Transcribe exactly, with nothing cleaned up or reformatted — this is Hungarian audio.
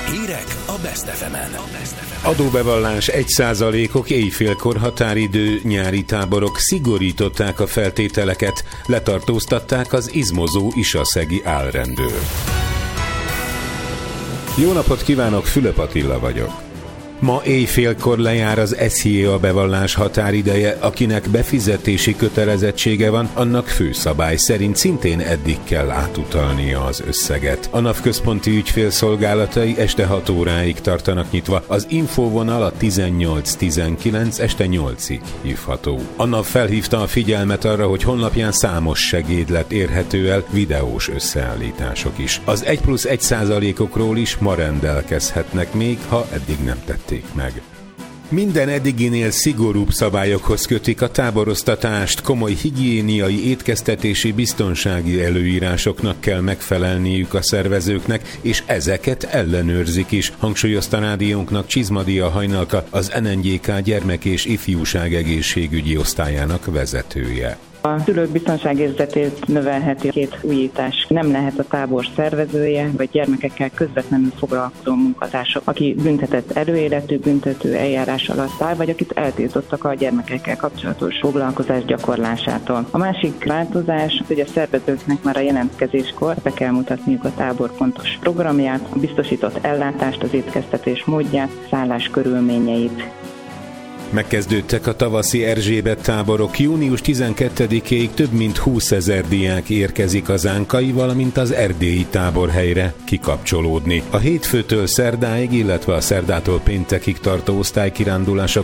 Hírek a Best ef emen. Adóbevallás egy százalékok, éjfélkor határidő, nyári táborok, szigorították a feltételeket, letartóztatták az izmozó isaszegi álrendőr. Jó napot kívánok, Fülöp Attila vagyok. Ma éjfélkor lejár az es zé é á bevallás határideje, akinek befizetési kötelezettsége van, annak főszabály szerint szintén eddig kell átutalnia az összeget. A NAV központi ügyfélszolgálatai este hat óráig tartanak nyitva, az infóvonal a tizennyolc tizenkilenc este nyolcig hívható. A NAV felhívta a figyelmet arra, hogy honlapján számos segédlet érhető el, videós összeállítások is. Az egy plusz egy százalékokról is ma rendelkezhetnek még, ha eddig nem tették meg. Minden eddiginél szigorúbb szabályokhoz kötik a táboroztatást, komoly higiéniai, étkeztetési, biztonsági előírásoknak kell megfelelniük a szervezőknek, és ezeket ellenőrzik is, hangsúlyozta rádiónknak Csizmadia Hajnalka, az en en gé ká gyermek- és ifjúság egészségügyi osztályának vezetője. A szülők biztonságérzetét növelheti két újítás. Nem lehet a tábor szervezője, vagy gyermekekkel közvetlenül foglalkozó munkatársak, aki büntetett előéletű büntető eljárás alatt áll, vagy akit eltiltottak a gyermekekkel kapcsolatos foglalkozás gyakorlásától. A másik változás, hogy a szervezőknek már a jelentkezéskor be kell mutatniuk a tábor pontos programját, a biztosított ellátást, az étkeztetés módját, szállás körülményeit. Megkezdődtek a tavaszi Erzsébet táborok. június tizenkettedikéig több mint húszezer diák érkezik az Ánkai, valamint az erdélyi táborhelyre kikapcsolódni. A hétfőtől szerdáig, illetve a szerdától péntekig tartó osztálykirándulások